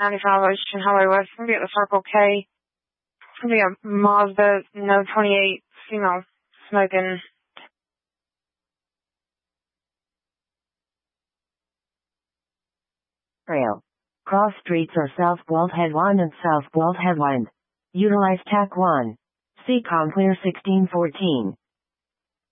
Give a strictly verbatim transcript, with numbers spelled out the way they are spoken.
ninety-five Ocean Highway West. I'm gonna be at the Circle K. I'm gonna be a Mazda No twenty-eight, you know, smoking. Trail. Cross streets are South Guald Headwind and South Guald Headwind. Utilize T A C one. C COM Clear sixteen fourteen.